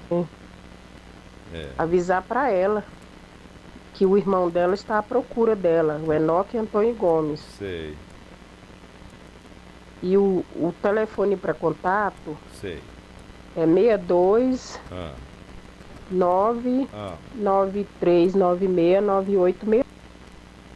É, Avisar para ela que o irmão dela está à procura dela, o Enoque Antônio Gomes. sei, E o telefone para contato sei. é 62 Ah, ah. 993969866.